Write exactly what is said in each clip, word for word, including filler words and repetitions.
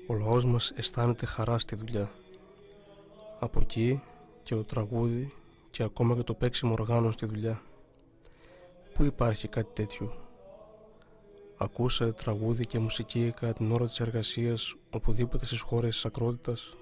Ο λαός μας αισθάνεται χαρά στη δουλειά. Από εκεί και το τραγούδι και ακόμα και το παίξιμο οργάνων στη δουλειά. Πού υπάρχει κάτι τέτοιο? Ακούσατε τραγούδι και μουσική κατά την ώρα της εργασίας οπουδήποτε στις χώρες της ακρότητας?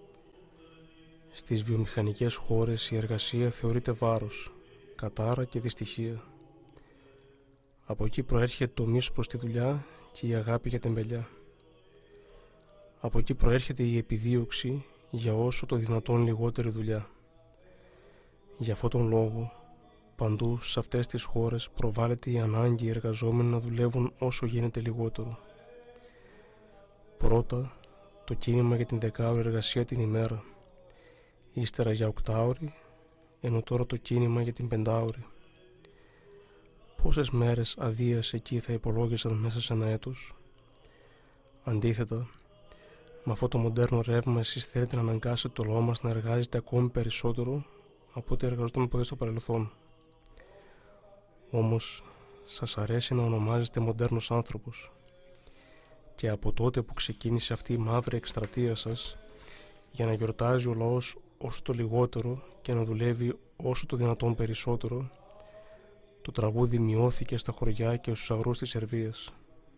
Στις βιομηχανικές χώρες η εργασία θεωρείται βάρος, κατάρα και δυστυχία. Από εκεί προέρχεται το μίσος προς τη δουλειά και η αγάπη για τεμπελιά. Από εκεί προέρχεται η επιδίωξη για όσο το δυνατόν λιγότερη δουλειά. Για αυτόν τον λόγο, παντού σε αυτές τις χώρες προβάλλεται η ανάγκη οι εργαζόμενοι να δουλεύουν όσο γίνεται λιγότερο. Πρώτα, το κίνημα για την δεκάωρη εργασία την ημέρα, ύστερα για οκτάωρη, ενώ τώρα το κίνημα για την πεντάωρη. Πόσες μέρες αδείας εκεί θα υπολόγιζαν μέσα σε ένα έτος? Αντίθετα, με αυτό το μοντέρνο ρεύμα εσείς θέλετε να αναγκάσετε το λαό μας να εργάζεται ακόμη περισσότερο από ό,τι εργαζόταν ποτέ στο παρελθόν. Όμως, σας αρέσει να ονομάζεστε μοντέρνος άνθρωπος. Και από τότε που ξεκίνησε αυτή η μαύρη εκστρατεία σας, για να γιορτάζει ο λαός όσο το λιγότερο και να δουλεύει όσο το δυνατόν περισσότερο, το τραγούδι μειώθηκε στα χωριά και στους αγρούς της Σερβίας.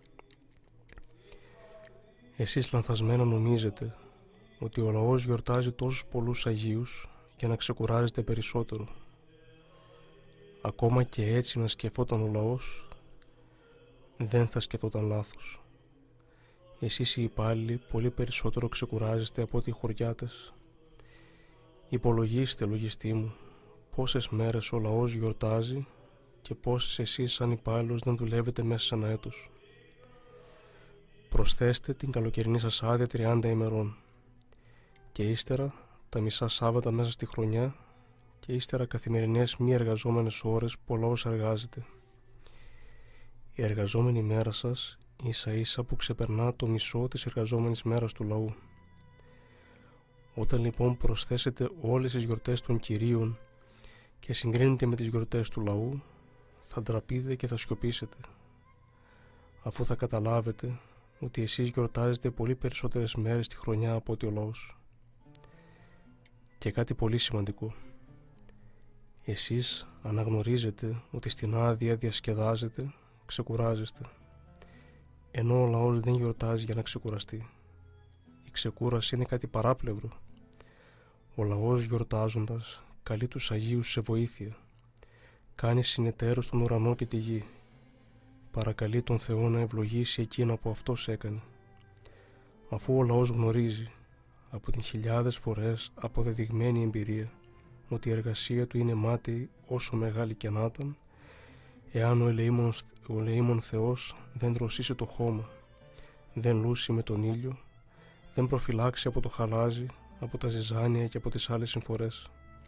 Εσείς λανθασμένα νομίζετε ότι ο λαός γιορτάζει τόσους πολλούς Αγίους για να ξεκουράζεται περισσότερο. Ακόμα και έτσι να σκεφτόταν ο λαός, δεν θα σκεφτόταν λάθος. Εσείς οι υπάλληλοι πολύ περισσότερο ξεκουράζεστε από ό,τι οι χωριάτες. Υπολογίστε, λογιστή μου, πόσες μέρες ο λαός γιορτάζει και πόσες εσείς σαν υπάλληλος δεν δουλεύετε μέσα σε ένα έτος. Προσθέστε την καλοκαιρινή σας άδεια τριάντα ημερών και ύστερα τα μισά Σάββατα μέσα στη χρονιά και ύστερα καθημερινές μη εργαζόμενες ώρες που ο λαός εργάζεται. Η εργαζόμενη μέρα σας ίσα ίσα που ξεπερνά το μισό της εργαζόμενης μέρας του λαού. Όταν λοιπόν προσθέσετε όλες τις γιορτές των Κυρίων και συγκρίνετε με τις γιορτές του λαού, θα ντραπείτε και θα σιωπήσετε, αφού θα καταλάβετε ότι εσείς γιορτάζετε πολύ περισσότερες μέρες τη χρονιά από ότι ο λαός. Και κάτι πολύ σημαντικό. Εσείς αναγνωρίζετε ότι στην άδεια διασκεδάζετε, ξεκουράζεστε, ενώ ο λαός δεν γιορτάζει για να ξεκουραστεί. Η ξεκούραση είναι κάτι παράπλευρο. Ο λαός γιορτάζοντας καλεί τους Αγίους σε βοήθεια, κάνει συνεταίρους τον ουρανό και τη γη, παρακαλεί τον Θεό να ευλογήσει εκείνο που Αυτός έκανε, αφού ο λαός γνωρίζει από την χιλιάδες φορές αποδεδειγμένη εμπειρία ότι η εργασία του είναι μάταιη όσο μεγάλη και να ήταν, εάν ο ελεήμων, ο ελεήμων Θεός δεν δροσίσει το χώμα, δεν λούσει με τον ήλιο, δεν προφυλάξει από το χαλάζι, από τα ζυζάνια και από τις άλλες συμφορές.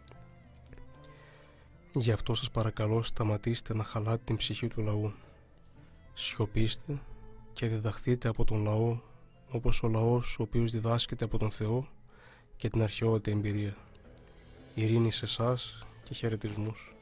Γι' αυτό σας παρακαλώ σταματήστε να χαλάτε την ψυχή του λαού. Σιωπήστε και διδαχθείτε από τον λαό όπως ο λαός ο οποίος διδάσκεται από τον Θεό και την αρχαιότητα εμπειρία. Ειρήνη σε εσάς και χαιρετισμούς.